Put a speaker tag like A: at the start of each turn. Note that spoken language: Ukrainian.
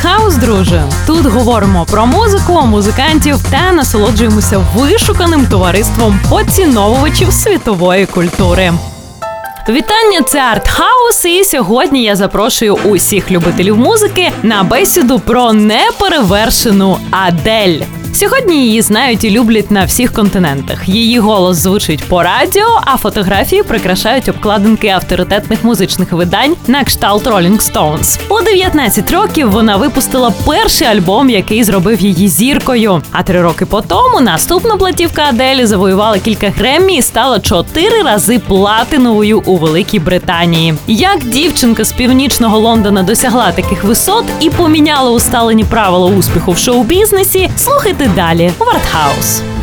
A: Артхаус, друже. Тут говоримо про музику, музикантів та насолоджуємося вишуканим товариством поціновувачів світової культури. Вітання, це Артхаус, і сьогодні я запрошую усіх любителів музики на бесіду про неперевершену Адель. Сьогодні її знають і люблять на всіх континентах. Її голос звучить по радіо, а фотографії прикрашають обкладинки авторитетних музичних видань на кшталт Rolling Stones. У 19 років вона випустила перший альбом, який зробив її зіркою. А 3 роки по тому наступна платівка Аделі завоювала кілька Греммі і стала 4 рази платиновою у Великій Британії. Як дівчинка з північного Лондона досягла таких висот і поміняла усталені правила успіху в шоу-бізнесі, слухайте далі в Артхаус.